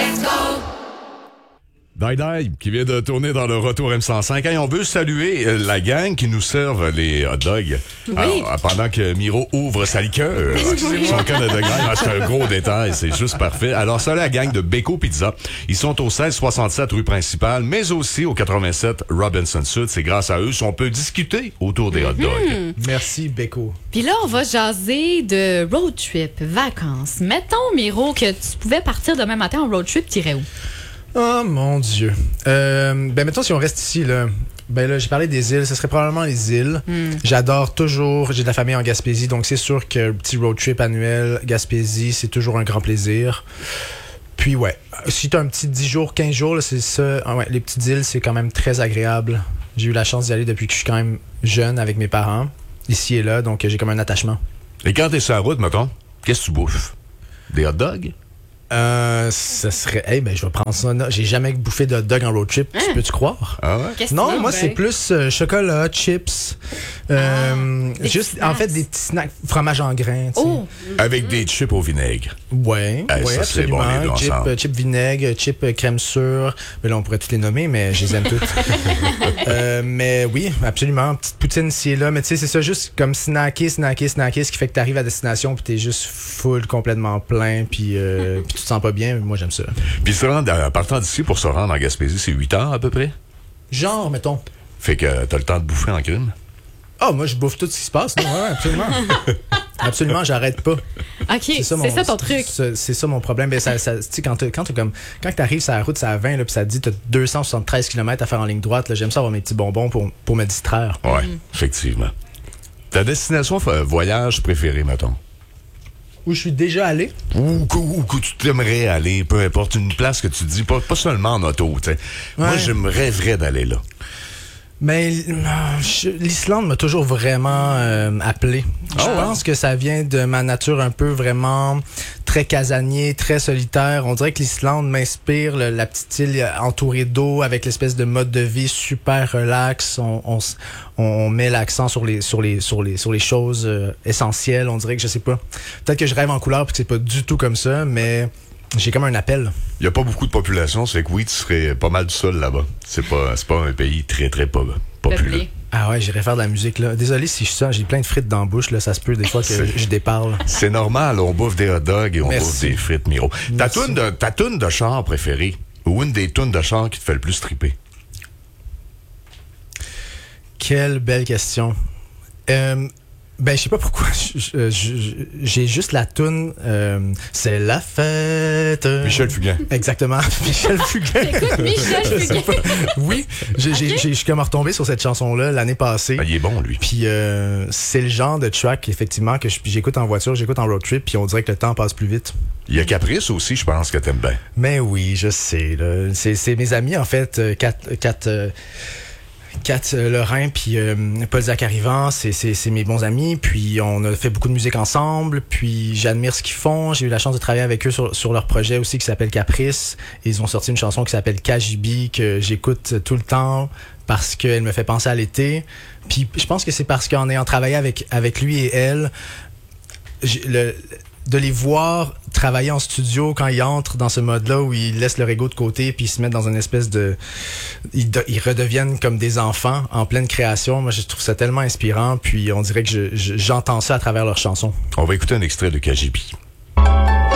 Die Die, qui vient de tourner dans le Retour M105. Hey, on veut saluer la gang qui nous serve les hot dogs. Oui. Alors, pendant que Miro ouvre sa liqueur, son canne de grain, c'est un gros détail, c'est juste parfait. Alors, ça, la gang de Beko Pizza. Ils sont au 1667 rue principale, mais aussi au 87 Robinson Sud. C'est grâce à eux qu'on peut discuter autour des hot dogs. Merci, Beko. Puis là, on va jaser de road trip, vacances. Mettons, Miro, que tu pouvais partir demain matin en road trip, t'irais où? Oh mon Dieu. Mettons si on reste ici, là. Là, j'ai parlé des îles, ce serait probablement les îles. J'adore toujours, j'ai de la famille en Gaspésie, donc c'est sûr que petit road trip annuel, Gaspésie, c'est toujours un grand plaisir. Puis ouais, si t'as un petit 10 jours, 15 jours, là, c'est ça. Ah ouais, les petites îles, c'est quand même très agréable. J'ai eu la chance d'y aller depuis que je suis quand même jeune avec mes parents, ici et là, donc j'ai comme un attachement. Et quand t'es sur la route, mettons, qu'est-ce que tu bouffes? Des hot dogs? Ça serait... je vais prendre ça. J'ai jamais bouffé de hot dog en road trip. Tu peux-tu croire? Ah ouais? Qu'est-ce que Non, tu moi, veux? c'est plus chocolat, chips. Juste, en fait, des petits snacks, fromage en grains. Tu sais. Oh! Avec des chips au vinaigre. Ouais, Hey, ouais, ça, c'est bon, absolument. les deux ensemble. Chip vinaigre, chip crème sûre. Mais là, on pourrait toutes les nommer, mais je les aime toutes. Mais oui, absolument. Petite poutine ici et là. Mais tu sais, c'est ça, juste comme snacker, ce qui fait que t'arrives à destination puis t'es juste full, complètement plein puis tu te sens pas bien. Moi, j'aime ça. Puis se rendre, partant d'ici pour se rendre en Gaspésie, c'est 8 heures à peu près? Genre, mettons. Fait que t'as le temps de bouffer en crime? Ah, moi, je bouffe tout ce qui se passe. Non, ouais, absolument. Absolument, j'arrête pas. OK, c'est ça ton truc. C'est ça mon problème. Tu sais, quand t'arrives sur la route, c'est à 20, là, puis ça te dit t'as 273 km à faire en ligne droite, là, j'aime ça avoir mes petits bonbons pour me distraire. Ouais, effectivement. Ta destination voyage préférée, mettons? Où je suis déjà allé. Où que tu t'aimerais aller, peu importe, une place que tu te dis, pas seulement en auto, tu sais. Moi, je me rêverais d'aller là. Mais l'Islande m'a toujours vraiment appelé. Je pense que ça vient de ma nature un peu vraiment très casanier, très solitaire. On dirait que l'Islande m'inspire, la petite île entourée d'eau avec l'espèce de mode de vie super relax. On met l'accent sur les choses essentielles. On dirait que je sais pas. Peut-être que je rêve en couleur puis que c'est pas du tout comme ça, mais j'ai comme un appel. Il y a pas beaucoup de population, c'est que oui, tu serais pas mal du seul là-bas. C'est pas un pays très, très populaire. Peuplé. Ah ouais, j'irais faire de la musique, là. Désolé si je sens, j'ai plein de frites dans la bouche, là. Ça se peut des fois que je déparle. C'est normal, on bouffe des hot dogs et on Merci. bouffe des frites, Miro. Ta Merci. toune de char préférée, ou une des tounes de char qui te fait le plus triper? Quelle belle question. Je sais pas pourquoi. J'ai juste la toune. C'est la fête. Michel Fugain. Exactement. Michel Fugain. Écoute, Michel Fugain. Oui, je suis comme retombé sur cette chanson-là l'année passée. Ben, il est bon, lui. Puis c'est le genre de track, effectivement, que j'écoute en voiture, j'écoute en road trip, puis on dirait que le temps passe plus vite. Il y a Caprice aussi, je pense que t'aimes bien. Mais oui, je sais. Là. C'est mes amis, en fait, Kat Lorrain puis Paul Zacarivan, c'est mes bons amis, puis on a fait beaucoup de musique ensemble, puis j'admire ce qu'ils font. J'ai eu la chance de travailler avec eux sur leur projet aussi qui s'appelle Caprice. Et ils ont sorti une chanson qui s'appelle KGB que j'écoute tout le temps parce qu'elle me fait penser à l'été. Puis je pense que c'est parce qu'en ayant travaillé avec lui et elle, de les voir travailler en studio quand ils entrent dans ce mode-là où ils laissent leur ego de côté puis ils se mettent dans une espèce de... Ils redeviennent comme des enfants en pleine création. Moi, je trouve ça tellement inspirant puis on dirait que j'entends ça à travers leurs chansons. On va écouter un extrait de KGB.